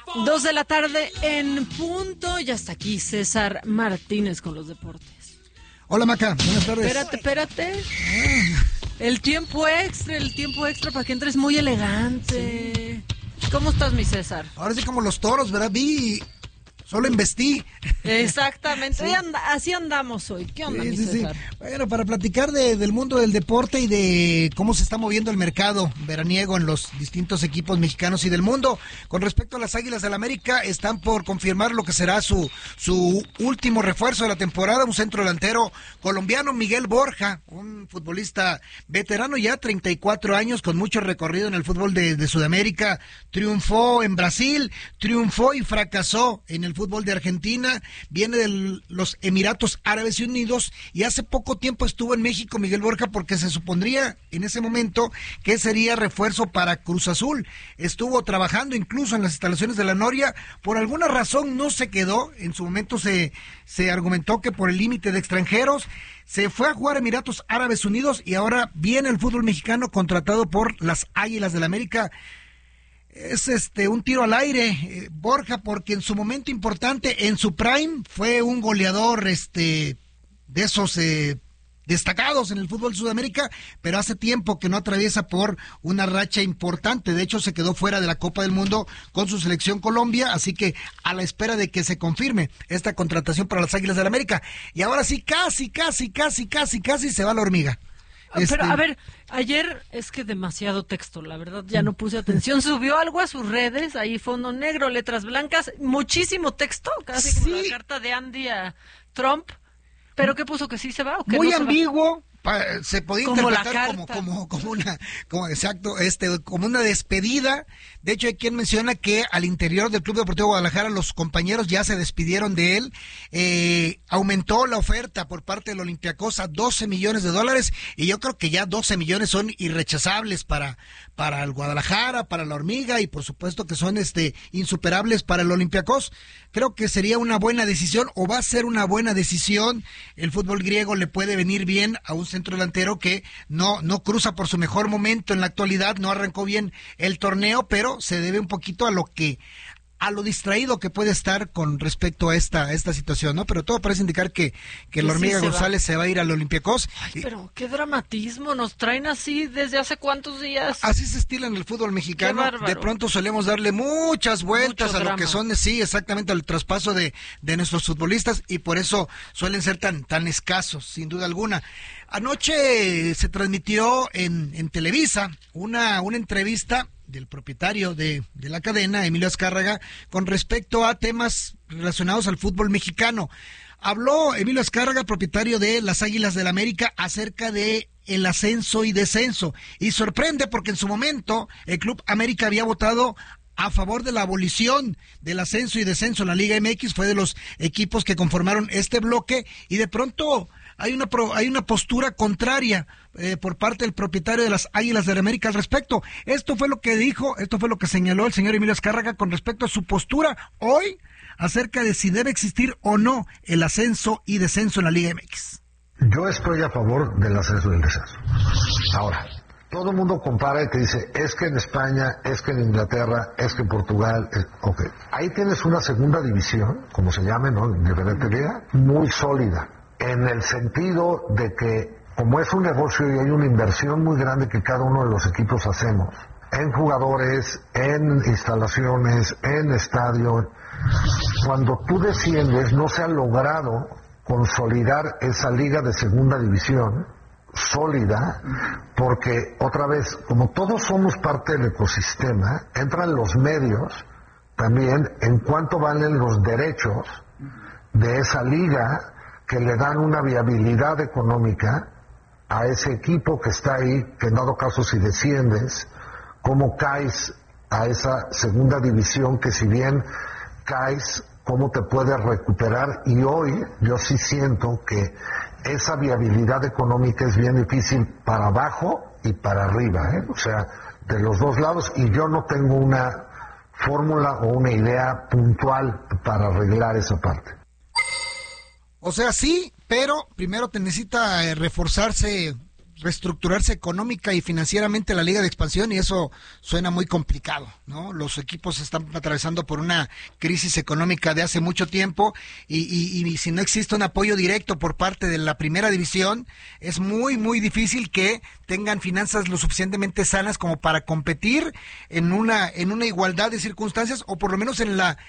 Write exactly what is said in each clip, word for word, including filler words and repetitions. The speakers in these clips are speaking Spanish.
Dos de la tarde en punto. Ya está aquí César Martínez con los deportes. Hola, Maca. Buenas tardes. Espérate, espérate. El tiempo extra, el tiempo extra para que entres muy elegante. Sí. ¿Cómo estás, mi César? Ahora sí como los toros, ¿verdad? Vi, solo embestí. Exactamente. Sí. And- así andamos hoy. ¿Qué onda, sí, mi sí, César? Sí. Bueno, para platicar de, del mundo del deporte y de cómo se está moviendo el mercado veraniego en los distintos equipos mexicanos y del mundo. Con respecto a las Águilas del América, están por confirmar lo que será su, su último refuerzo de la temporada, un centro delantero colombiano, Miguel Borja, un futbolista veterano ya, treinta y cuatro años, con mucho recorrido en el fútbol de, de Sudamérica. Triunfó en Brasil, triunfó y fracasó en el fútbol de Argentina, viene de los Emiratos Árabes Unidos y hace poco tiempo estuvo en México Miguel Borja porque se supondría en ese momento que sería refuerzo para Cruz Azul. Estuvo trabajando incluso en las instalaciones de la Noria, por alguna razón no se quedó, en su momento se, se argumentó que por el límite de extranjeros, se fue a jugar a Emiratos Árabes Unidos y ahora viene el fútbol mexicano contratado por las Águilas del América. Es este un tiro al aire, eh, Borja, porque en su momento importante, en su prime, fue un goleador este de esos eh, destacados en el fútbol de Sudamérica, pero hace tiempo que no atraviesa por una racha importante. De hecho, se quedó fuera de la Copa del Mundo con su selección Colombia, así que a la espera de que se confirme esta contratación para las Águilas del América. Y ahora sí, casi, casi, casi, casi, casi se va la hormiga. Pero, este... a ver, ayer es que demasiado texto, la verdad, ya no puse atención. Subió algo a sus redes, ahí fondo negro, letras blancas, muchísimo texto, casi sí. Como la carta de Andy a Trump. ¿Pero qué puso? ¿Que sí se va o que Muy no ambiguo. Pa, se podía como interpretar como, como, como una, como exacto, este, como una despedida. De hecho, hay quien menciona que al interior del Club Deportivo Guadalajara los compañeros ya se despidieron de él. Eh, aumentó la oferta por parte del Olympiacos a doce millones de dólares y yo creo que ya doce millones son irrechazables para, para el Guadalajara, para la Hormiga y por supuesto que son este insuperables para el Olympiacos. Creo que sería una buena decisión o va a ser una buena decisión. El fútbol griego le puede venir bien a un centro delantero que no, no cruza por su mejor momento en la actualidad, no arrancó bien el torneo, pero se debe un poquito a lo que, a lo distraído que puede estar con respecto a esta, a esta situación, ¿no? Pero todo parece indicar que, que la Hormiga sí se González va. se va a ir al Olympiacos. Ay, pero qué dramatismo, nos traen así desde hace cuántos días. Así se estila en el fútbol mexicano, de pronto solemos darle muchas vueltas Mucho a drama. Lo que son, sí, exactamente, al traspaso de, de nuestros futbolistas y por eso suelen ser tan, tan escasos, sin duda alguna. Anoche se transmitió en, en Televisa una, una entrevista del propietario de, de la cadena, Emilio Azcárraga, con respecto a temas relacionados al fútbol mexicano. Habló Emilio Azcárraga, propietario de las Águilas del América, acerca de el ascenso y descenso. Y sorprende porque en su momento el Club América había votado a favor de la abolición del ascenso y descenso en la Liga M X, fue de los equipos que conformaron este bloque y de pronto hay una pro, hay una postura contraria eh, por parte del propietario de las Águilas de América al respecto. Esto fue lo que dijo, esto fue lo que señaló el señor Emilio Azcárraga con respecto a su postura hoy acerca de si debe existir o no el ascenso y descenso en la Liga M X. Yo estoy a favor del ascenso y el descenso. Ahora, todo el mundo compara y te dice, es que en España, es que en Inglaterra, es que en Portugal, es... ok. Ahí tienes una segunda división, como se llame, ¿no? En diferente liga, muy sólida. En el sentido de que, como es un negocio y hay una inversión muy grande que cada uno de los equipos hacemos, en jugadores, en instalaciones, en estadio, cuando tú desciendes no se ha logrado consolidar esa liga de segunda división sólida, porque otra vez, como todos somos parte del ecosistema, entran los medios también en cuánto valen los derechos de esa liga que le dan una viabilidad económica a ese equipo que está ahí, que en dado caso si desciendes, cómo caes a esa segunda división, que si bien caes, cómo te puedes recuperar. Y hoy yo sí siento que esa viabilidad económica es bien difícil para abajo y para arriba, ¿eh? O sea, de los dos lados, y yo no tengo una fórmula o una idea puntual para arreglar esa parte. O sea, sí, pero primero te necesita eh, reforzarse reestructurarse económica y financieramente la Liga de Expansión, y eso suena muy complicado, ¿no? Los equipos están atravesando por una crisis económica de hace mucho tiempo y, y, y si no existe un apoyo directo por parte de la primera división, es muy, muy difícil que tengan finanzas lo suficientemente sanas como para competir en una, en una igualdad de circunstancias, o por lo menos en la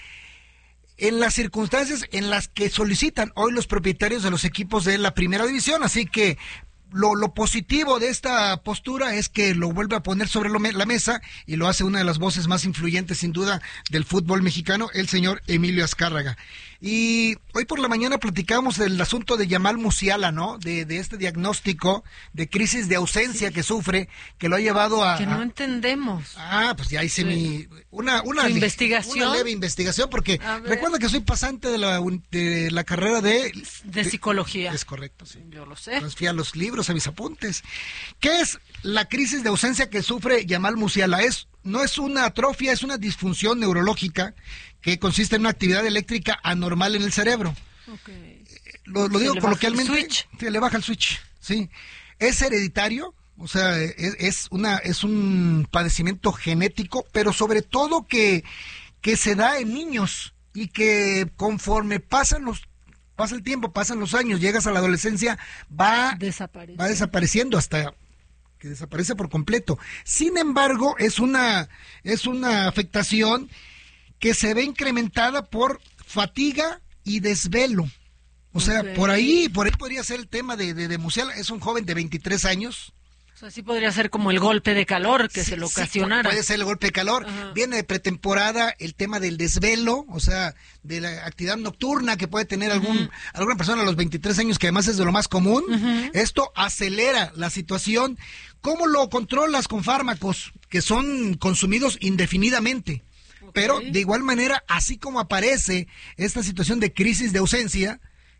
en las circunstancias en las que solicitan hoy los propietarios de los equipos de la primera división. Así que Lo, lo positivo de esta postura es que lo vuelve a poner sobre lo me, la mesa y lo hace una de las voces más influyentes, sin duda, del fútbol mexicano, el señor Emilio Azcárraga. Y hoy por la mañana platicamos del asunto de Yamal Musiala, ¿no? De, de este diagnóstico de crisis de ausencia sí. que sufre, que lo ha llevado a... Que no entendemos. Ah, pues ya hice sí. mi... Una, una, investigación. Una leve investigación, porque recuerda que soy pasante de la, de la carrera de... De psicología. Es correcto, sí. Yo lo sé. Entonces fui a los libros, a mis apuntes. ¿Qué es la crisis de ausencia que sufre Yamal Musiala? Es, no es una atrofia, es una disfunción neurológica que consiste en una actividad eléctrica anormal en el cerebro. Okay. Lo, lo digo coloquialmente. Se le baja el switch. Sí. Es hereditario, o sea, es, es una es un padecimiento genético, pero sobre todo que, que se da en niños y que conforme pasan los pasa el tiempo, pasan los años, llegas a la adolescencia, va, va desapareciendo hasta que desaparece por completo. Sin embargo, es una, es una afectación que se ve incrementada por fatiga y desvelo. O sea, okay. por ahí, por ahí podría ser el tema de, de, de Musiala. Es un joven de veintitrés años. O sea, sí podría ser como el golpe de calor que sí, se le ocasionara. Sí, puede ser el golpe de calor. Ajá. Viene de pretemporada el tema del desvelo, o sea, de la actividad nocturna que puede tener algún uh-huh. alguna persona a los veintitrés años, que además es de lo más común. Uh-huh. Esto acelera la situación. ¿Cómo lo controlas? Con fármacos que son consumidos indefinidamente. Okay. Pero de igual manera, así como aparece esta situación de crisis de ausencia,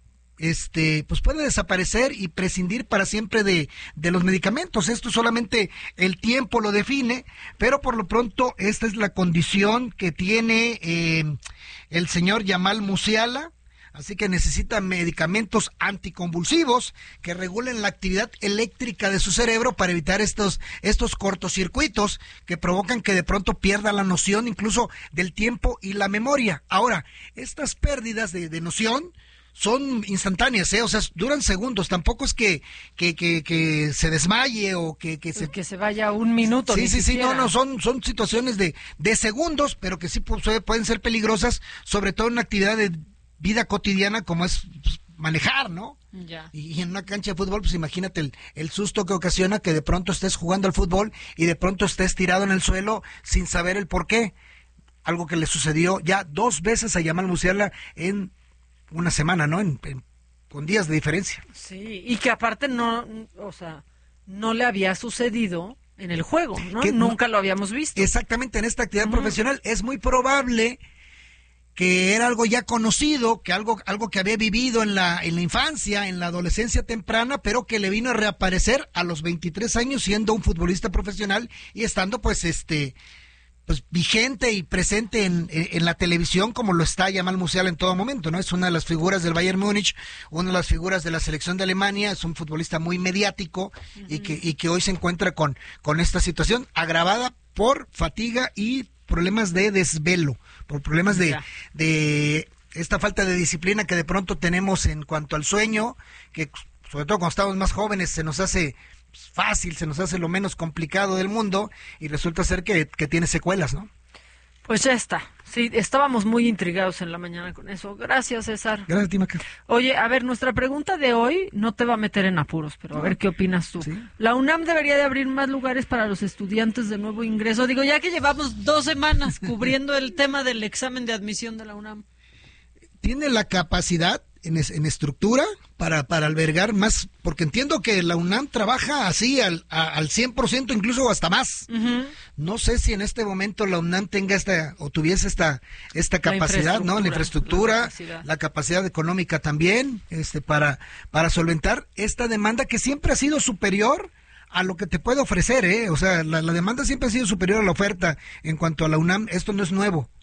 este, pues puede desaparecer y prescindir para siempre de, de los medicamentos. Esto solamente el tiempo lo define, pero por lo pronto esta es la condición que tiene eh, el señor Yamal Musiala. Así que necesita medicamentos anticonvulsivos que regulen la actividad eléctrica de su cerebro para evitar estos, estos cortocircuitos que provocan que de pronto pierda la noción incluso del tiempo y la memoria. Ahora, estas pérdidas de, de noción son instantáneas, ¿eh? O sea, duran segundos. Tampoco es que que, que, que se desmaye o que, que se... que se vaya un minuto. Sí, sí, siquiera. sí, no, no, son, son situaciones de, de segundos, pero que sí pueden ser peligrosas, sobre todo en una actividad de vida cotidiana como es pues, manejar, ¿no? Ya. Y, y en una cancha de fútbol, pues imagínate el, el susto que ocasiona que de pronto estés jugando al fútbol y de pronto estés tirado en el suelo sin saber el por qué. Algo que le sucedió ya dos veces a Yamal Musiala en una semana, ¿no? En, en, con días de diferencia. Sí, y que aparte no, o sea, no le había sucedido en el juego, ¿no? Que, Nunca lo habíamos visto. Exactamente, en esta actividad uh-huh. profesional es muy probable que era algo ya conocido, que algo algo que había vivido en la en la infancia, en la adolescencia temprana, pero que le vino a reaparecer a los veintitrés años siendo un futbolista profesional y estando pues este pues vigente y presente en, en, en la televisión como lo está Yamal Musiala en todo momento, ¿no? Es una de las figuras del Bayern Múnich, una de las figuras de la selección de Alemania, es un futbolista muy mediático uh-huh. y que y que hoy se encuentra con con esta situación agravada por fatiga y problemas de desvelo, por problemas de, de esta falta de disciplina que de pronto tenemos en cuanto al sueño, que sobre todo cuando estamos más jóvenes se nos hace fácil, se nos hace lo menos complicado del mundo y resulta ser que, que tiene secuelas, ¿no? Pues ya está. Sí, estábamos muy intrigados en la mañana con eso. Gracias, César. Gracias a ti, Maca. Oye, a ver, nuestra pregunta de hoy no te va a meter en apuros, pero a ver qué opinas tú. ¿Sí? La UNAM debería de abrir más lugares para los estudiantes de nuevo ingreso. Digo, ya que llevamos dos semanas cubriendo el tema del examen de admisión de la UNAM. Tiene la capacidad en, es, en estructura para, para albergar más, porque entiendo que la UNAM trabaja así al, a, al cien por ciento, incluso hasta más. Uh-huh. No sé si en este momento la UNAM tenga esta, o tuviese esta, esta capacidad, ¿no? La infraestructura, la capacidad. la capacidad económica también, este, para, para solventar esta demanda que siempre ha sido superior a lo que te puede ofrecer, ¿eh? O sea, la, la demanda siempre ha sido superior a la oferta en cuanto a la UNAM. Esto no es nuevo.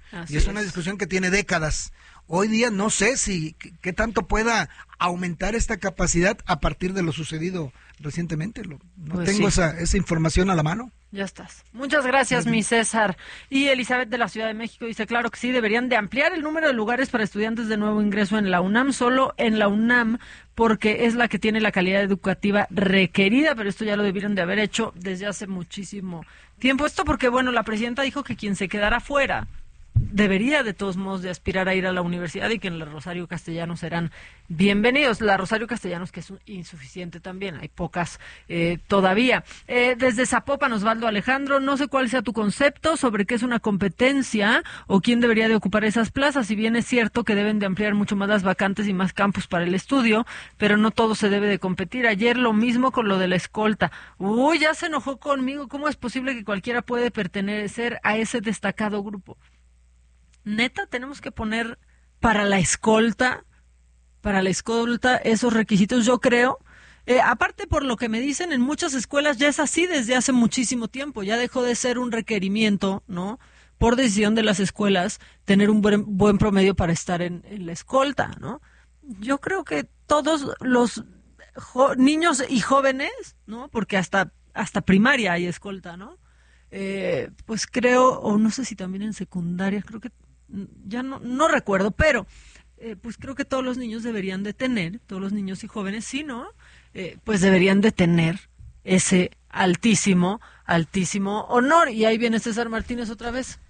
Así y es, es una discusión que tiene décadas. Hoy día no sé si qué tanto pueda aumentar esta capacidad a partir de lo sucedido recientemente. Lo, no pues tengo sí. esa, esa información a la mano. Ya estás. Muchas gracias, mi César. Y Elizabeth de la Ciudad de México dice, claro que sí, deberían de ampliar el número de lugares para estudiantes de nuevo ingreso en la UNAM, solo en la UNAM, porque es la que tiene la calidad educativa requerida, pero esto ya lo debieron de haber hecho desde hace muchísimo tiempo. Esto porque, bueno, la presidenta dijo que quien se quedara fuera debería de todos modos de aspirar a ir a la universidad y que en la Rosario Castellanos serán bienvenidos. La Rosario Castellanos que es insuficiente también, hay pocas eh, todavía. Eh, desde Zapopan, Osvaldo Alejandro, no sé cuál sea tu concepto sobre qué es una competencia o quién debería de ocupar esas plazas, si bien es cierto que deben de ampliar mucho más las vacantes y más campus para el estudio, pero no todo se debe de competir. Ayer lo mismo con lo de la escolta. Uy, ya se enojó conmigo. ¿Cómo es posible que cualquiera puede pertenecer a ese destacado grupo? Neta, tenemos que poner para la escolta, para la escolta esos requisitos, yo creo. Eh, aparte, por lo que me dicen, en muchas escuelas ya es así desde hace muchísimo tiempo. Ya dejó de ser un requerimiento, ¿no? Por decisión de las escuelas, tener un buen, buen promedio para estar en, en la escolta, ¿no? Yo creo que todos los jo- niños y jóvenes, ¿no? Porque hasta, hasta primaria hay escolta, ¿no? Eh, pues creo, o no sé si también en secundaria, creo que ya no, no recuerdo, pero eh, pues creo que todos los niños deberían de tener, todos los niños y jóvenes, sí, ¿no? Eh, pues deberían de tener ese altísimo, altísimo honor. Y ahí viene César Martínez otra vez.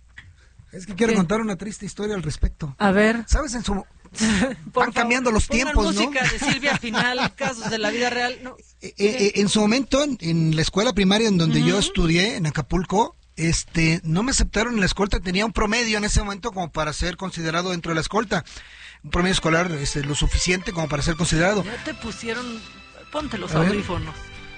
Es que quiero ¿Qué? contar una triste historia al respecto. A ver. ¿Sabes? En su... Van cambiando los tiempos, música ¿no? música de Silvia Pinal, casos de la vida real. No. Eh, eh, en su momento, en, en la escuela primaria en donde uh-huh. yo estudié, en Acapulco, Este, no me aceptaron en la escolta, tenía un promedio en ese momento como para ser considerado dentro de la escolta, un promedio escolar este, lo suficiente como para ser considerado. Ya te pusieron, ponte los audífonos.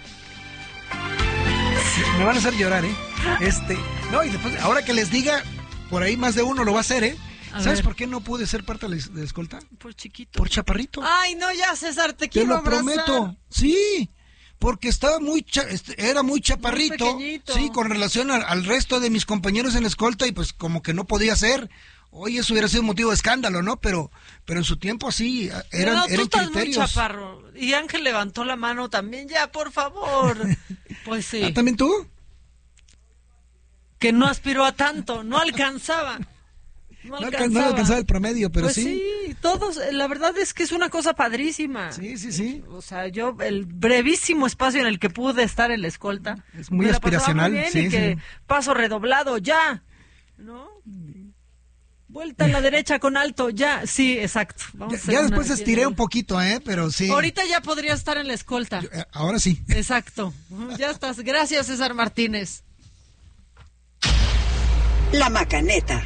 Sí, me van a hacer llorar, ¿eh? Este, no, y después, ahora que les diga, por ahí más de uno lo va a hacer, ¿eh? A ¿Sabes ver. por qué no pude ser parte de la escolta? Por chiquito. Por chaparrito. Ay, no, ya, César, te, te quiero lo abrazar. prometo, sí. Porque estaba muy cha- era muy chaparrito, muy sí, con relación a, al resto de mis compañeros en la escolta y pues como que no podía ser. Hoy eso hubiera sido motivo de escándalo, ¿no? Pero pero en su tiempo así eran, no, tú eran estás criterios. Muy chaparro. Y Ángel levantó la mano también, ya, por favor. Pues sí. ¿Ah, también tú? Que no aspiró a tanto, no alcanzaba. No alcanzaba. No, no alcanzaba el promedio, pero pues sí. sí, todos, la verdad es que es una cosa padrísima. Sí, sí, sí. O sea, yo, el brevísimo espacio en el que pude estar en la escolta. Es muy aspiracional. Muy bien, sí, y que sí. paso redoblado, ya. ¿No? Vuelta a la derecha con alto, ya. Sí, exacto. Vamos ya ya después estiré el... un poquito, ¿eh? Pero sí. Ahorita ya podría estar en la escolta. Yo, eh, ahora sí. Exacto. Ya estás. Gracias, César Martínez. La Macaneta.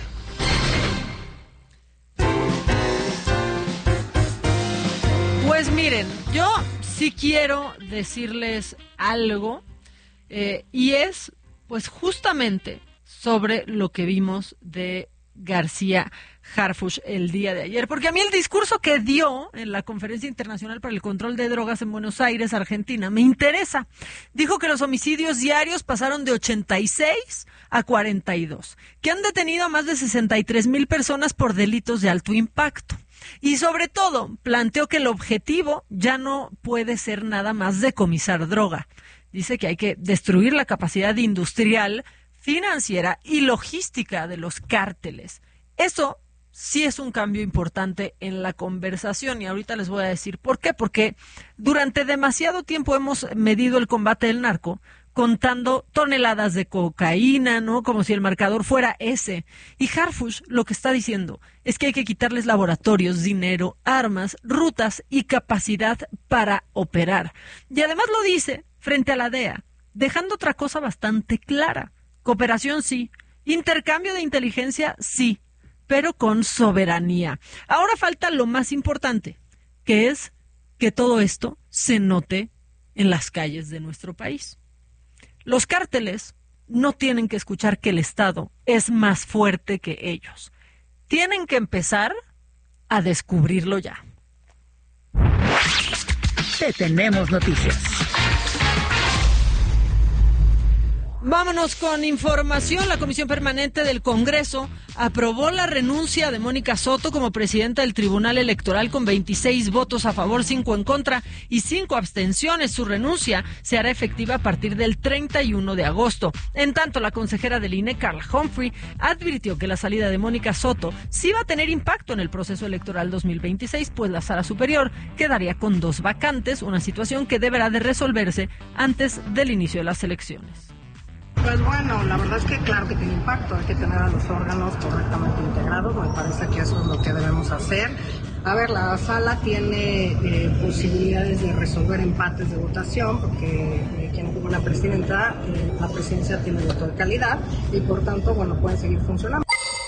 Pues miren, yo sí quiero decirles algo eh, y es pues justamente sobre lo que vimos de García Harfuch el día de ayer, porque a mí el discurso que dio en la Conferencia Internacional para el Control de Drogas en Buenos Aires, Argentina, me interesa. Dijo que los homicidios diarios pasaron de ochenta y seis a cuarenta y dos, que han detenido a más de sesenta y tres mil personas por delitos de alto impacto. Y sobre todo, planteó que el objetivo ya no puede ser nada más decomisar droga. Dice que hay que destruir la capacidad industrial, financiera y logística de los cárteles. Eso sí es un cambio importante en la conversación y ahorita les voy a decir por qué. Porque durante demasiado tiempo hemos medido el combate del narco contando toneladas de cocaína, ¿no? Como si el marcador fuera ese. Y Harfuch lo que está diciendo es que hay que quitarles laboratorios, dinero, armas, rutas y capacidad para operar. Y además lo dice frente a la D E A, dejando otra cosa bastante clara. Cooperación sí, intercambio de inteligencia sí, pero con soberanía. Ahora falta lo más importante, que es que todo esto se note en las calles de nuestro país. Los cárteles no tienen que escuchar que el Estado es más fuerte que ellos. Tienen que empezar a descubrirlo ya. Te tenemos noticias. Vámonos con información. La Comisión Permanente del Congreso aprobó la renuncia de Mónica Soto como presidenta del Tribunal Electoral con veintiséis votos a favor, cinco en contra y cinco abstenciones. Su renuncia se hará efectiva a partir del treinta y uno de agosto. En tanto, la consejera del I N E, Carla Humphrey, advirtió que la salida de Mónica Soto sí va a tener impacto en el proceso electoral dos mil veintiséis, pues la Sala Superior quedaría con dos vacantes, una situación que deberá de resolverse antes del inicio de las elecciones. Pues bueno, la verdad es que claro que tiene impacto, hay que tener a los órganos correctamente integrados, me parece que eso es lo que debemos hacer. A ver, la sala tiene eh, posibilidades de resolver empates de votación, porque eh, quien ocupa una presidenta, eh, la presidencia tiene voto de calidad y por tanto, bueno, pueden seguir funcionando.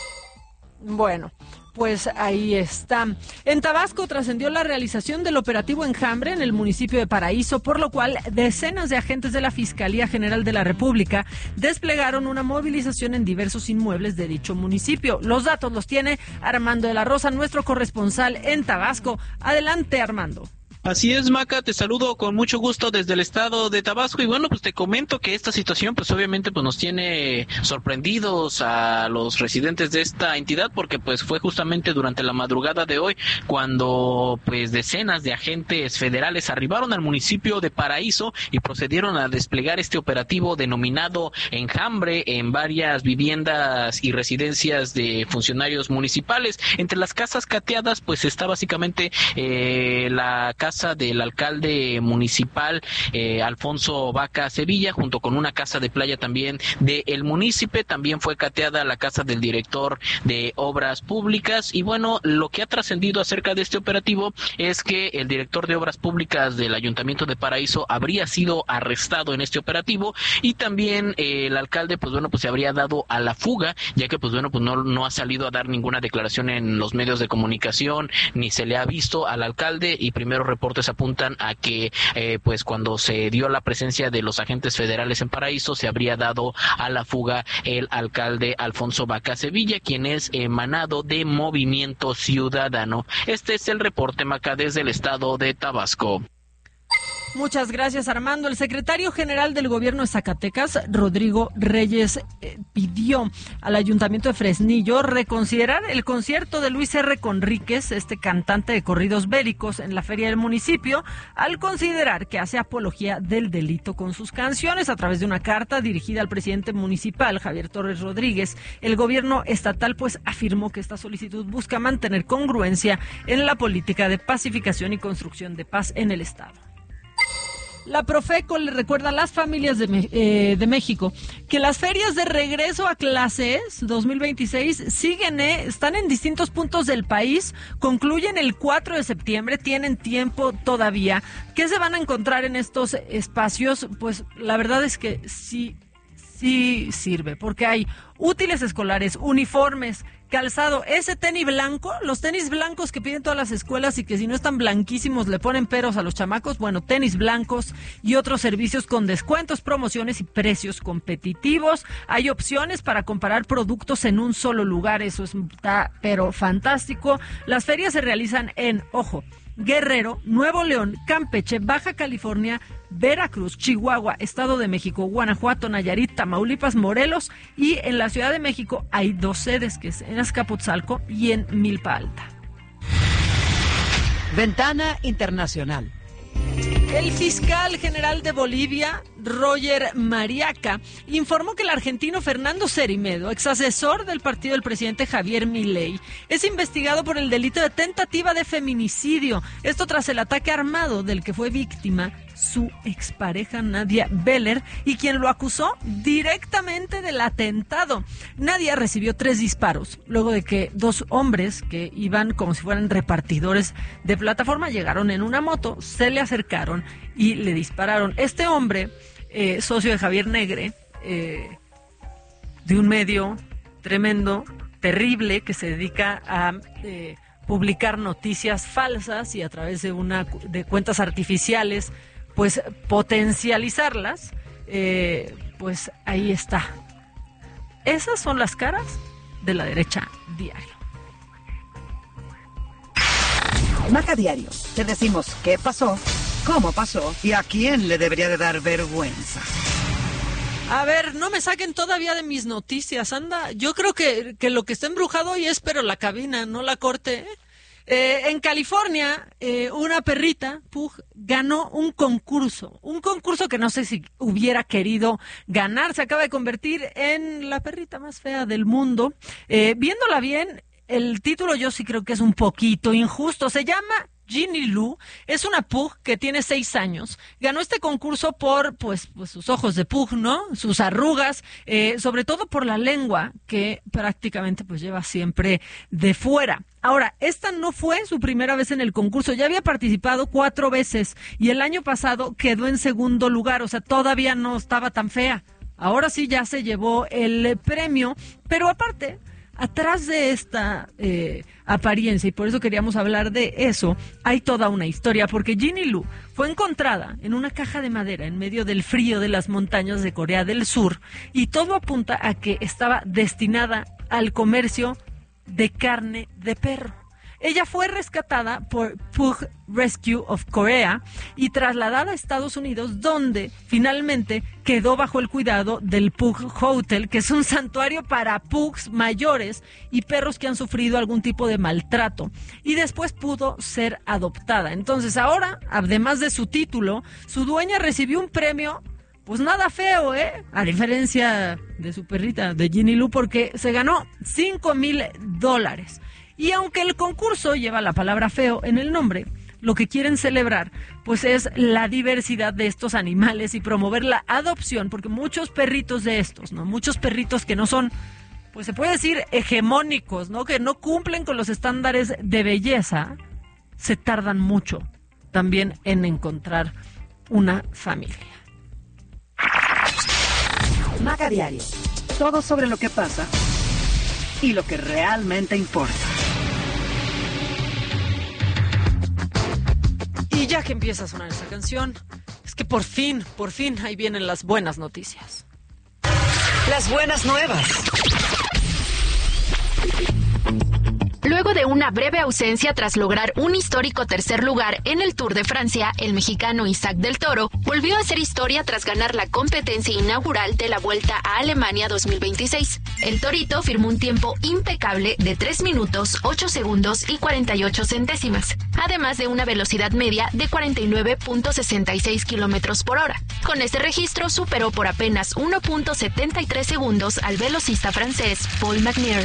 Bueno, pues ahí está. En Tabasco trascendió la realización del operativo Enjambre en el municipio de Paraíso, por lo cual decenas de agentes de la Fiscalía General de la República desplegaron una movilización en diversos inmuebles de dicho municipio. Los datos los tiene Armando de la Rosa, nuestro corresponsal en Tabasco. Adelante, Armando. Así es, Maca, te saludo con mucho gusto desde el estado de Tabasco y bueno, pues te comento que esta situación pues obviamente pues nos tiene sorprendidos a los residentes de esta entidad porque pues fue justamente durante la madrugada de hoy cuando pues decenas de agentes federales arribaron al municipio de Paraíso y procedieron a desplegar este operativo denominado Enjambre en varias viviendas y residencias de funcionarios municipales. Entre las casas cateadas pues está básicamente eh, la casa casa del alcalde municipal eh, Alfonso Vaca Sevilla, junto con una casa de playa también del municipio. También fue cateada la casa del director de Obras Públicas y bueno, lo que ha trascendido acerca de este operativo es que el director de Obras Públicas del Ayuntamiento de Paraíso habría sido arrestado en este operativo y también eh, el alcalde pues bueno pues se habría dado a la fuga, ya que pues bueno pues no, no ha salido a dar ninguna declaración en los medios de comunicación, ni se le ha visto al alcalde y primero reportes apuntan a que eh, pues cuando se dio la presencia de los agentes federales en Paraíso se habría dado a la fuga el alcalde Alfonso Vaca Sevilla, quien es emanado de Movimiento Ciudadano. Este es el reporte, Maca, desde el estado de Tabasco. Muchas gracias, Armando. El secretario general del gobierno de Zacatecas, Rodrigo Reyes, eh, pidió al Ayuntamiento de Fresnillo reconsiderar el concierto de Luis R. Conríquez, este cantante de corridos bélicos, en la feria del municipio, al considerar que hace apología del delito con sus canciones. A través de una carta dirigida al presidente municipal, Javier Torres Rodríguez, el gobierno estatal pues afirmó que esta solicitud busca mantener congruencia en la política de pacificación y construcción de paz en el estado. La Profeco le recuerda a las familias de, eh, de México que las ferias de regreso a clases dos mil veintiséis siguen, eh, están en distintos puntos del país, concluyen el cuatro de septiembre, tienen tiempo todavía. ¿Qué se van a encontrar en estos espacios? Pues la verdad es que sí, sí sirve, porque hay útiles escolares, uniformes, calzado, ese tenis blanco, los tenis blancos que piden todas las escuelas y que si no están blanquísimos le ponen peros a los chamacos, bueno, tenis blancos y otros servicios con descuentos, promociones y precios competitivos. Hay opciones para comparar productos en un solo lugar, eso está pero fantástico. Las ferias se realizan en, ojo, Guerrero, Nuevo León, Campeche, Baja California, Veracruz, Chihuahua, Estado de México, Guanajuato, Nayarit, Tamaulipas, Morelos y en la Ciudad de México hay dos sedes, que es en Azcapotzalco y en Milpa Alta. Ventana Internacional. El fiscal general de Bolivia, Roger Mariaca, informó que el argentino Fernando Cerimedo, ex asesor del partido del presidente Javier Milei, es investigado por el delito de tentativa de feminicidio. Esto tras el ataque armado del que fue víctima su expareja Nadia Beller y quien lo acusó directamente del atentado. Nadia recibió tres disparos luego de que dos hombres que iban como si fueran repartidores de plataforma llegaron en una moto, se le acercaron y le dispararon. Este hombre, eh, socio de Javier Negre, eh, de un medio tremendo, terrible, que se dedica a eh, publicar noticias falsas y a través de una de cuentas artificiales pues potencializarlas, eh, pues ahí está. Esas son las caras de la derecha diario. Maca Diario, te decimos qué pasó, cómo pasó y a quién le debería de dar vergüenza. A ver, no me saquen todavía de mis noticias, anda. Yo creo que, que lo que está embrujado hoy es, pero la cabina, no la corte, ¿eh? Eh, en California, eh, una perrita, Pug, ganó un concurso. Un concurso que no sé si hubiera querido ganar. Se acaba de convertir en la perrita más fea del mundo. Eh, viéndola bien, el título yo sí creo que es un poquito injusto. Se llama Ginny Lou, es una Pug que tiene seis años. Ganó este concurso por, pues, pues sus ojos de Pug, ¿no? Sus arrugas, eh, sobre todo por la lengua, que prácticamente pues lleva siempre de fuera. Ahora, esta no fue su primera vez en el concurso, ya había participado cuatro veces y el año pasado quedó en segundo lugar, o sea, todavía no estaba tan fea. Ahora sí ya se llevó el premio, pero aparte, atrás de esta eh, apariencia, y por eso queríamos hablar de eso, hay toda una historia, porque Ginny Lou fue encontrada en una caja de madera en medio del frío de las montañas de Corea del Sur, y todo apunta a que estaba destinada al comercio de carne de perro. Ella fue rescatada por Pug Rescue of Korea y trasladada a Estados Unidos, donde finalmente quedó bajo el cuidado del Pug Hotel, que es un santuario para pugs mayores y perros que han sufrido algún tipo de maltrato. Y después pudo ser adoptada. Entonces ahora, además de su título, su dueña recibió un premio, pues nada feo, ¿eh? A diferencia de su perrita, de Ginny Lou, porque se ganó cinco mil dólares. Y aunque el concurso lleva la palabra feo en el nombre, lo que quieren celebrar pues es la diversidad de estos animales y promover la adopción, porque muchos perritos de estos, ¿no? Muchos perritos que no son, pues se puede decir, hegemónicos, ¿no? Que no cumplen con los estándares de belleza, se tardan mucho también en encontrar una familia. Maca Diario. Todo sobre lo que pasa y lo que realmente importa. Y ya que empieza a sonar esa canción, es que por fin, por fin, ahí vienen las buenas noticias. Las buenas nuevas. Luego de una breve ausencia tras lograr un histórico tercer lugar en el Tour de Francia, el mexicano Isaac del Toro volvió a hacer historia tras ganar la competencia inaugural de la Vuelta a Alemania dos mil veintiséis. El torito firmó un tiempo impecable de tres minutos, ocho segundos y cuarenta y ocho centésimas, además de una velocidad media de cuarenta y nueve punto sesenta y seis kilómetros por hora. Con este registro superó por apenas uno punto setenta y tres segundos al velocista francés Paul Magnier.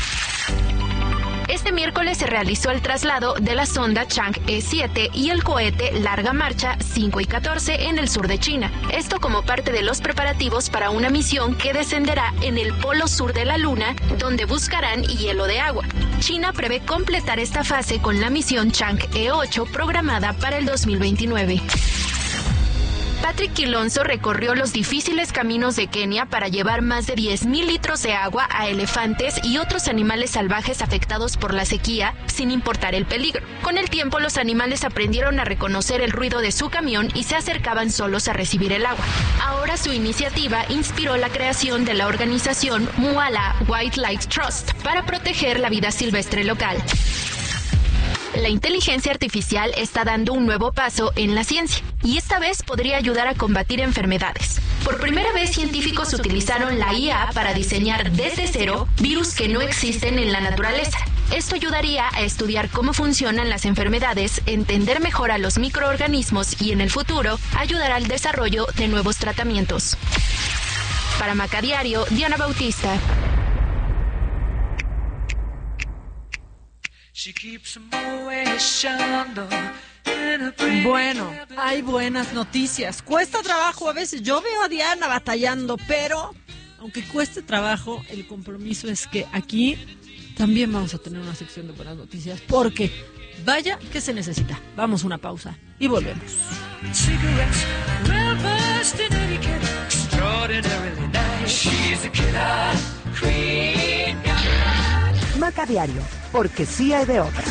Este miércoles se realizó el traslado de la sonda Chang'e siete y el cohete Larga Marcha cinco y catorce en el sur de China. Esto como parte de los preparativos para una misión que descenderá en el polo sur de la Luna, donde buscarán hielo de agua. China prevé completar esta fase con la misión Chang'e ocho programada para el dos mil veintinueve. Patrick Quilonzo recorrió los difíciles caminos de Kenia para llevar más de diez mil litros de agua a elefantes y otros animales salvajes afectados por la sequía, sin importar el peligro. Con el tiempo, los animales aprendieron a reconocer el ruido de su camión y se acercaban solos a recibir el agua. Ahora su iniciativa inspiró la creación de la organización Moala Wildlife Trust para proteger la vida silvestre local. La inteligencia artificial está dando un nuevo paso en la ciencia y esta vez podría ayudar a combatir enfermedades. Por primera vez, científicos utilizaron la I A para diseñar desde cero virus que no existen en la naturaleza. Esto ayudaría a estudiar cómo funcionan las enfermedades, entender mejor a los microorganismos y en el futuro ayudará al desarrollo de nuevos tratamientos. Para Maca Diario, Diana Bautista. Bueno, hay buenas noticias. Cuesta trabajo a veces. Yo veo a Diana batallando, pero aunque cueste trabajo, el compromiso es que aquí también vamos a tener una sección de buenas noticias, porque vaya que se necesita. Vamos a una pausa y volvemos. Maca Diario, porque sí hay de otra.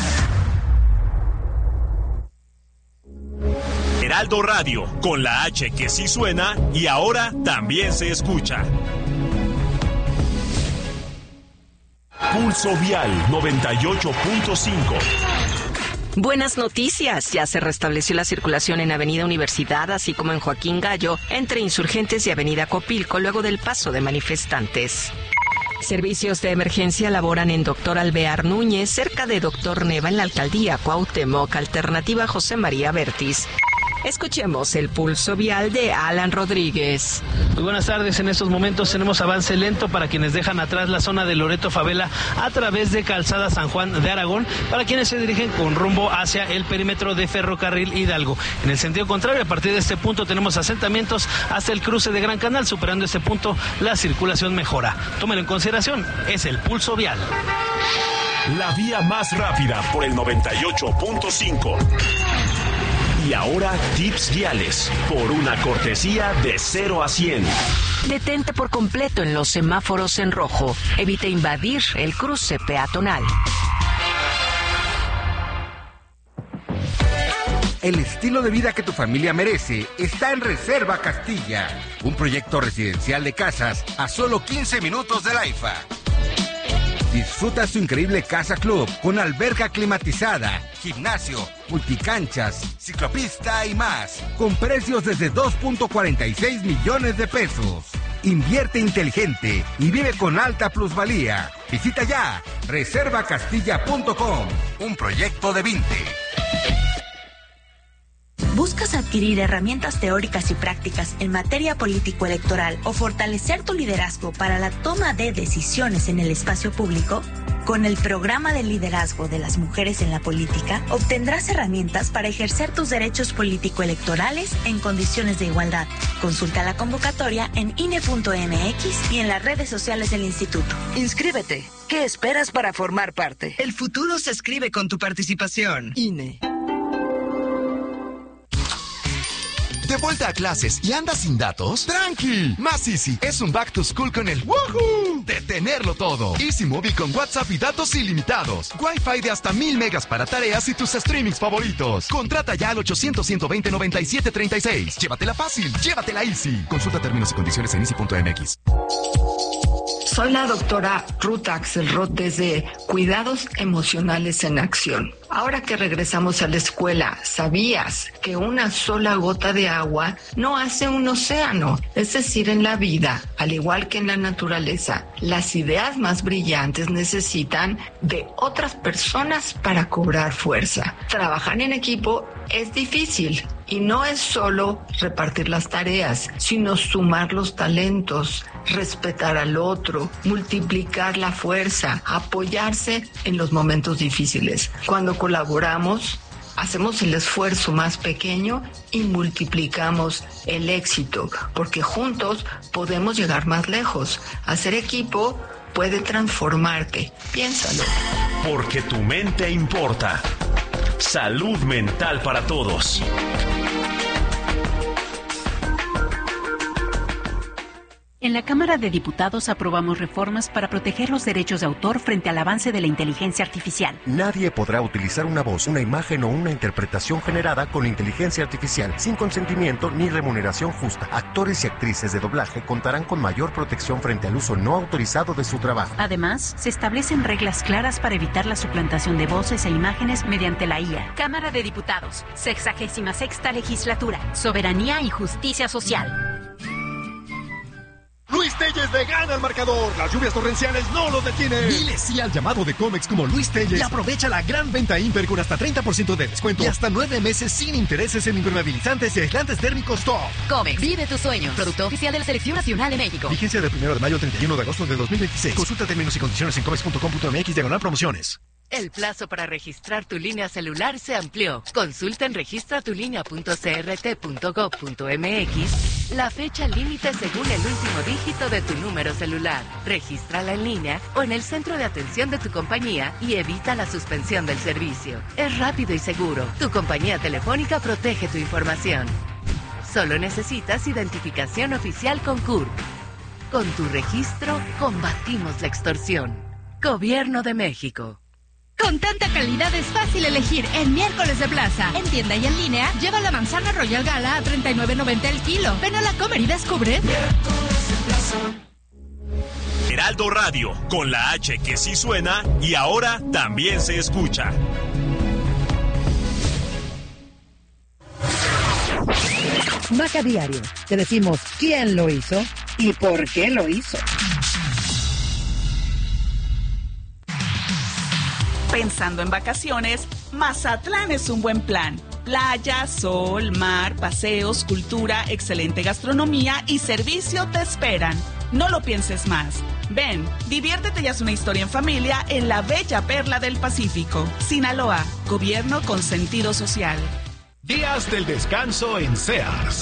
Heraldo Radio, con la H que sí suena y ahora también se escucha. Pulso Vial noventa y ocho punto cinco. Buenas noticias, ya se restableció la circulación en Avenida Universidad, así como en Joaquín Gallo, entre Insurgentes y Avenida Copilco, luego del paso de manifestantes. Servicios de emergencia laboran en Doctor Alvear Núñez, cerca de Doctor Neva en la alcaldía Cuauhtémoc, alternativa José María Bertis. Escuchemos el pulso vial de Alan Rodríguez. Muy buenas tardes. En estos momentos tenemos avance lento para quienes dejan atrás la zona de Loreto Favela a través de Calzada San Juan de Aragón, para quienes se dirigen con rumbo hacia el perímetro de Ferrocarril Hidalgo. En el sentido contrario, a partir de este punto tenemos asentamientos hasta el cruce de Gran Canal. Superando este punto, la circulación mejora. Tómenlo en consideración, es el pulso vial. La vía más rápida por el noventa y ocho punto cinco. Y ahora, tips viales, por una cortesía de cero a cien. Detente por completo en los semáforos en rojo. Evite invadir el cruce peatonal. El estilo de vida que tu familia merece está en Reserva Castilla, un proyecto residencial de casas a solo quince minutos de la IFA. Disfruta su increíble casa club con alberca climatizada, gimnasio, multicanchas, ciclopista y más, con precios desde dos punto cuarenta y seis millones de pesos. Invierte inteligente y vive con alta plusvalía. Visita ya reserva castilla punto com, un proyecto de Vinte. ¿Buscas adquirir herramientas teóricas y prácticas en materia político-electoral o fortalecer tu liderazgo para la toma de decisiones en el espacio público? Con el programa de liderazgo de las mujeres en la política, obtendrás herramientas para ejercer tus derechos político-electorales en condiciones de igualdad. Consulta la convocatoria en I N E punto M X y en las redes sociales del instituto. Inscríbete. ¿Qué esperas para formar parte? El futuro se escribe con tu participación. I N E. ¿De vuelta a clases y andas sin datos? ¡Tranqui! Más Easy es un back to school con el ¡woohoo! De tenerlo todo. Easy Móvil con WhatsApp y datos ilimitados. Wi-Fi de hasta mil megas para tareas y tus streamings favoritos. Contrata ya al ochocientos, ciento veinte, noventa y siete treinta y seis. Llévatela fácil, llévatela Easy. Consulta términos y condiciones en easy punto m x. Soy la doctora Ruth Axelrod desde Cuidados Emocionales en Acción. Ahora que regresamos a la escuela, ¿sabías que una sola gota de agua no hace un océano? Es decir, en la vida, al igual que en la naturaleza, las ideas más brillantes necesitan de otras personas para cobrar fuerza. Trabajar en equipo es difícil. Y no es solo repartir las tareas, sino sumar los talentos, respetar al otro, multiplicar la fuerza, apoyarse en los momentos difíciles. Cuando colaboramos, hacemos el esfuerzo más pequeño y multiplicamos el éxito, porque juntos podemos llegar más lejos. Hacer equipo puede transformarte. Piénsalo. Porque tu mente importa. Salud mental para todos. En la Cámara de Diputados aprobamos reformas para proteger los derechos de autor frente al avance de la inteligencia artificial. Nadie podrá utilizar una voz, una imagen o una interpretación generada con inteligencia artificial sin consentimiento ni remuneración justa. Actores y actrices de doblaje contarán con mayor protección frente al uso no autorizado de su trabajo. Además, se establecen reglas claras para evitar la suplantación de voces e imágenes mediante la I A. Cámara de Diputados, sexagésima sexta legislatura, soberanía y justicia social. Luis Telles le gana al marcador. Las lluvias torrenciales no lo detienen. Dile sí al llamado de Comex como Luis Telles y aprovecha la gran venta Imper con hasta treinta por ciento de descuento y hasta nueve meses sin intereses en impermeabilizantes y aislantes térmicos top. Comex, vive tus sueños. Producto oficial de la Selección Nacional de México. Vigencia del primero de mayo al treinta y uno de agosto de dos mil veintiséis. Consulta términos y condiciones en comex punto com punto m x diagonal promociones. El plazo para registrar tu línea celular se amplió. Consulta en registra tu línea punto c r t punto gov punto m x la fecha límite según el último dígito de tu número celular. Regístrala en línea o en el centro de atención de tu compañía y evita la suspensión del servicio. Es rápido y seguro. Tu compañía telefónica protege tu información. Solo necesitas identificación oficial con C U R P. Con tu registro, combatimos la extorsión. Gobierno de México. Con tanta calidad es fácil elegir en Miércoles de Plaza. En tienda y en línea, lleva la manzana Royal Gala a treinta y nueve noventa el kilo. Ven a la Comer y descubre. Miércoles de Plaza. Heraldo Radio, con la H que sí suena y ahora también se escucha. Maca Diario. Te decimos quién lo hizo y por qué lo hizo. Pensando en vacaciones, Mazatlán es un buen plan. Playa, sol, mar, paseos, cultura, excelente gastronomía y servicio te esperan. No lo pienses más. Ven, diviértete y haz una historia en familia en la bella perla del Pacífico. Sinaloa, gobierno con sentido social. Días del descanso en Sears.